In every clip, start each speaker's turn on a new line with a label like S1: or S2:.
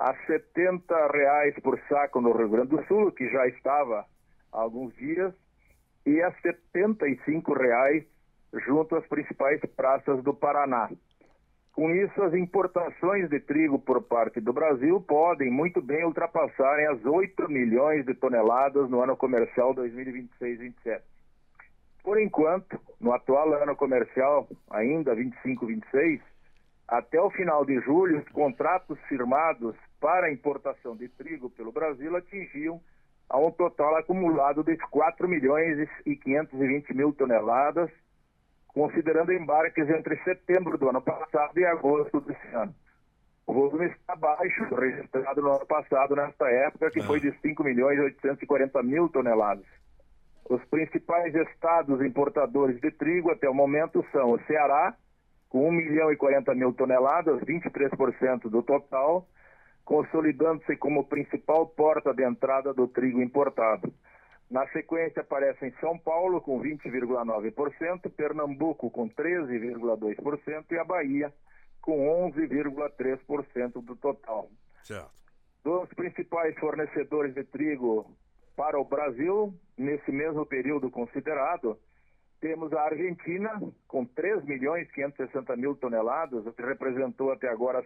S1: a R$ 70 por saco no Rio Grande do Sul, que já estava há alguns dias, e a R$ 75 junto às principais praças do Paraná. Com isso, as importações de trigo por parte do Brasil podem muito bem ultrapassarem as 8 milhões de toneladas no ano comercial 2026-27. Por enquanto, no atual ano comercial, ainda 25-26, até o final de julho, os contratos firmados para a importação de trigo pelo Brasil atingiam a um total acumulado de 4 milhões e 520 mil toneladas, considerando embarques entre setembro do ano passado e agosto desse ano. O volume está abaixo do registrado no ano passado, nesta época, que foi de 5 milhões e 840 mil toneladas. Os principais estados importadores de trigo até o momento são o Ceará, com 1 milhão e 40 mil toneladas, 23% do total, consolidando-se como principal porta de entrada do trigo importado. Na sequência aparecem São Paulo com 20,9%, Pernambuco com 13,2% e a Bahia com 11,3% do total.
S2: Certo.
S1: Dos principais fornecedores de trigo para o Brasil, nesse mesmo período considerado, temos a Argentina com 3 milhões e 560 mil toneladas, o que representou até agora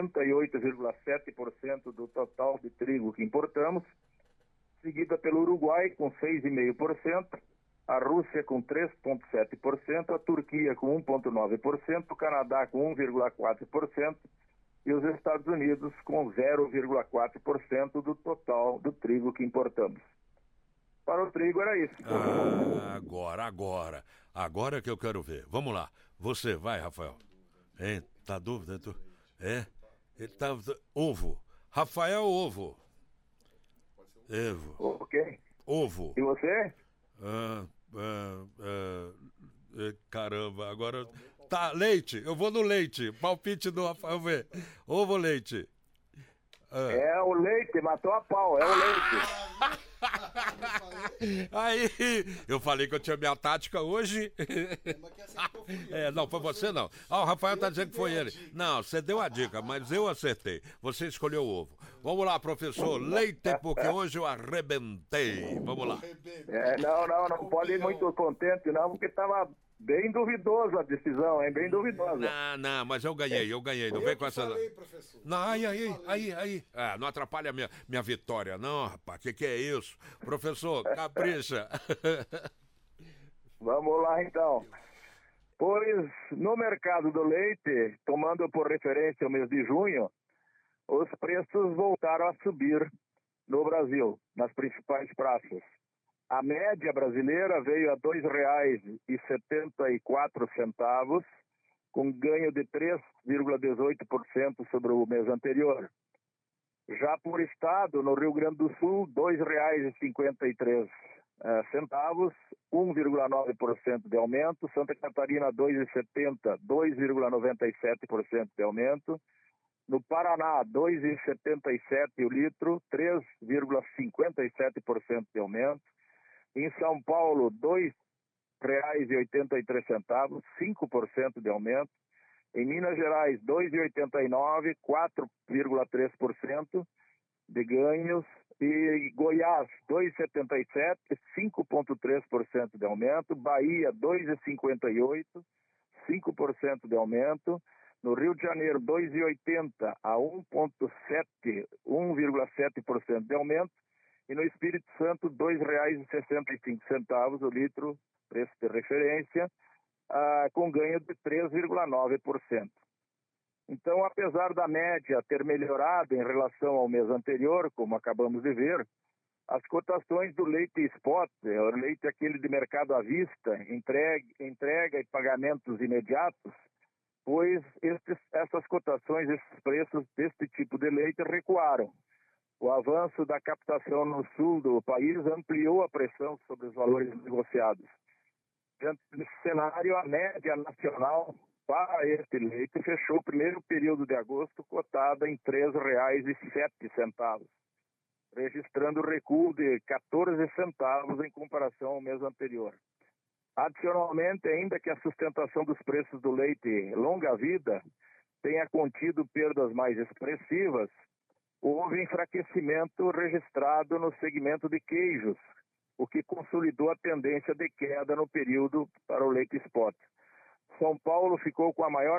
S1: 78,7% do total de trigo que importamos, seguida pelo Uruguai com 6,5%, a Rússia com 3,7%, a Turquia com 1,9%, o Canadá com 1,4% e os Estados Unidos com 0,4% do total do trigo que importamos. Para o trigo era isso.
S2: Agora que eu quero ver. Vamos lá. Você, vai, Rafael. Hein? Tá dúvida? Ele tá... Ovo. Rafael, ovo. Evo.
S1: Ok.
S2: Ovo.
S1: E você?
S2: Caramba, agora... Tá, leite. Eu vou no leite. Palpite do Rafael, ver. Ovo, leite.
S1: É o leite, matou a pau. É o leite.
S2: Aí, eu falei que eu tinha minha tática hoje. Não, foi você não. O Rafael tá dizendo que foi ele. Não, você deu a dica, mas eu acertei. Você escolheu o ovo. Vamos lá, professor, leite, porque hoje eu arrebentei. Vamos lá.
S1: Não pode ir muito contente não, porque tava bem duvidoso a decisão, hein? Bem duvidosa.
S2: Não, mas eu ganhei. Não vem com essa...
S3: Falei, professor.
S2: Não, aí. Não atrapalha a minha vitória, não, rapaz. Que é isso? Professor, capricha.
S1: Vamos lá, então. Pois, no mercado do leite, tomando por referência o mês de junho, os preços voltaram a subir no Brasil, nas principais praças. A média brasileira veio a R$ 2,74, com ganho de 3,18% sobre o mês anterior. Já por estado, no Rio Grande do Sul, R$ 2,53, 1,9% de aumento. Santa Catarina, R$ 2,70, 2,97% de aumento. No Paraná, R$ 2,77 o litro, 3,57% de aumento. Em São Paulo, R$ 2,83, 5% de aumento. Em Minas Gerais, R$ 2,89, 4,3% de ganhos. E Goiás, R$ 2,77, 5,3% de aumento. Bahia, R$ 2,58, 5% de aumento. No Rio de Janeiro, R$ 2,80 a 1,7% de aumento. E no Espírito Santo, R$ 2,65 o litro, preço de referência, com ganho de 3,9%. Então, apesar da média ter melhorado em relação ao mês anterior, como acabamos de ver, as cotações do leite spot, o leite aquele de mercado à vista, entrega e pagamentos imediatos, pois essas cotações, esses preços deste tipo de leite recuaram. O avanço da captação no sul do país ampliou a pressão sobre os valores negociados. Diante desse cenário, a média nacional para este leite fechou o primeiro período de agosto cotada em R$ 3,07, registrando recuo de 14 centavos em comparação ao mês anterior. Adicionalmente, ainda que a sustentação dos preços do leite longa-vida tenha contido perdas mais expressivas, houve enfraquecimento registrado no segmento de queijos, o que consolidou a tendência de queda no período para o leite spot. São Paulo ficou com a maior